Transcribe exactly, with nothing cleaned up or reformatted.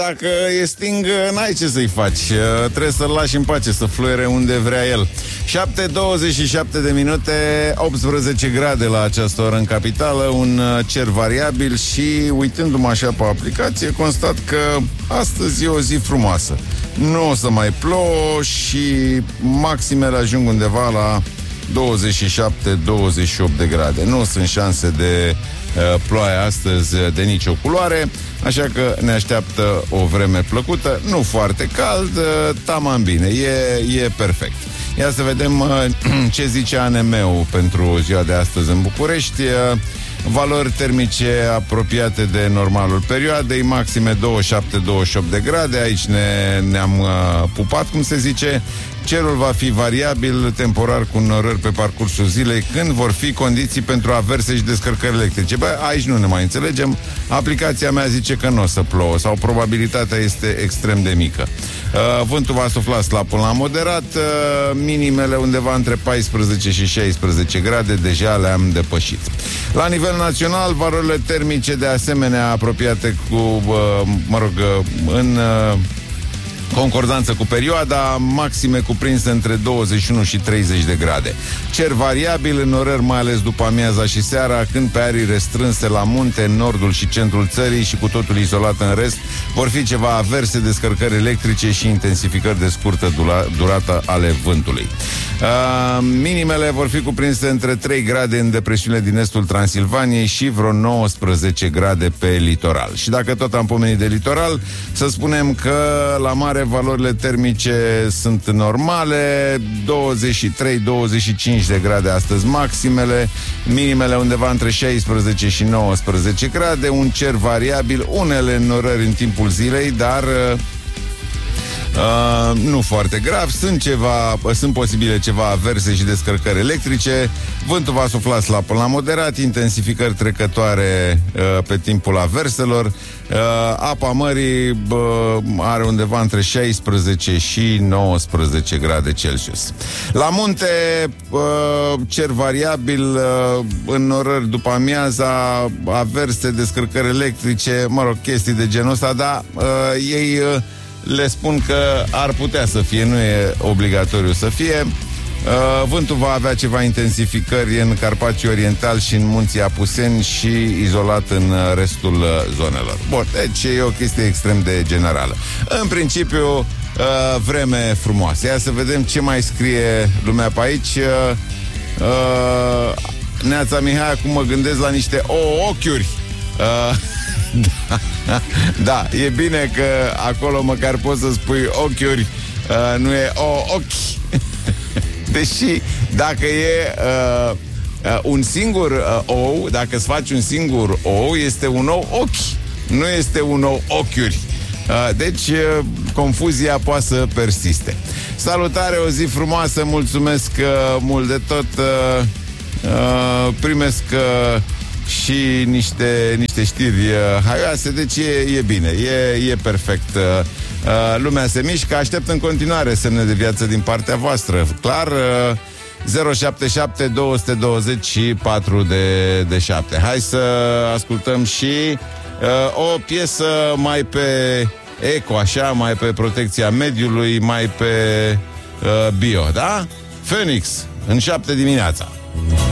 Dacă e sting, n-ai ce să-i faci. Trebuie să-l lași în pace, să fluiere unde vrea el. șapte douăzeci și șapte de minute, optsprezece grade la această oră în capitală, un cer variabil și, uitându-mă așa pe aplicație, constat că astăzi e o zi frumoasă. Nu o să mai plouă și maximele ajung undeva la douăzeci și șapte douăzeci și opt de grade. Nu sunt șanse de uh, ploaie astăzi de nicio culoare, așa că ne așteaptă o vreme plăcută, nu foarte cald, uh, tamam bine, e, e perfect. Ia să vedem uh, ce zice A N M-ul pentru ziua de astăzi în București. Uh, valori termice apropiate de normalul perioadei, maxime douăzeci și șapte douăzeci și opt de grade, aici ne, ne-am uh, pupat, cum se zice. Cerul va fi variabil, temporar cu norări pe parcursul zilei, când vor fi condiții pentru averse și descărcări electrice. Bă, aici nu ne mai înțelegem. Aplicația mea zice că nu o să plouă sau probabilitatea este extrem de mică. Uh, vântul va sufla slab până la moderat, uh, minimele undeva între paisprezece și șaisprezece grade, deja le-am depășit. La nivel național, valorile termice de asemenea apropiate cu, uh, mă rog, uh, în... Uh, concordanță cu perioada, maxime cuprinse între douăzeci și unu și treizeci de grade. Cer variabil, în orări mai ales după amiaza și seara, când pe arii restrânse la munte, în nordul și centrul țării și cu totul izolat în rest, vor fi ceva averse, descărcări electrice și intensificări de scurtă durată ale vântului. Uh, minimele vor fi cuprinse între trei grade în depresiunile din estul Transilvaniei și vreo nouăsprezece grade pe litoral. Și dacă tot am pomenit de litoral, să spunem că la mare valorile termice sunt normale, douăzeci și trei douăzeci și cinci de grade astăzi maximele, minimele undeva între șaisprezece și nouăsprezece grade, un cer variabil, unele înnorări în timpul zilei, dar Uh, nu foarte grav, sunt ceva, sunt posibile ceva averse și descărcări electrice, vântul va sufla slab până la moderat, intensificări trecătoare uh, pe timpul averselor, uh, apa mării uh, are undeva între șaisprezece și nouăsprezece grade Celsius. La munte, uh, cer variabil, uh, înnorări după amiaza, averse, descărcări electrice, mă rog, chestii de genul ăsta, dar uh, ei uh, le spun că ar putea să fie, nu e obligatoriu să fie. Uh, vântul va avea ceva intensificări în Carpații Oriental și în Munții Apuseni și izolat în restul uh, zonelor. Bun, deci e o chestie extrem de generală. În principiu, uh, vreme frumoasă. Ia să vedem ce mai scrie lumea pe aici. Uh, uh, Neața Mihai, acum mă gândesc la niște o ochiuri. Uh, Da, da, e bine că acolo măcar poți să spui ochiuri, uh, nu e o ochi. Deși dacă e uh, uh, un singur uh, ou, dacă îți faci un singur ou, este un ou ochi, nu este un ou ochiuri. uh, Deci uh, confuzia poate să persiste. Salutare, o zi frumoasă, mulțumesc uh, mult de tot. uh, uh, Primesc uh, și niște, niște știri uh, haioase, deci e, e bine, e, e perfect. Uh, uh, lumea se mișcă, aștept în continuare semne de viață din partea voastră. Clar, uh, zero șapte șapte doi doi zero patru de șapte. Hai să ascultăm și uh, o piesă mai pe eco, așa, mai pe protecția mediului, mai pe uh, bio, da? Phoenix, în șapte dimineața.